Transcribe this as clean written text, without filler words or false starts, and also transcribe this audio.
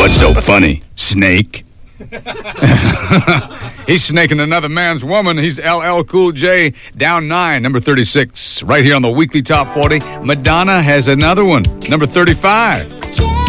What's so funny, Snake? He's snaking another man's woman. He's LL Cool J, down 9, number 36. Right here on the weekly Top 40, Madonna has another one, number 35.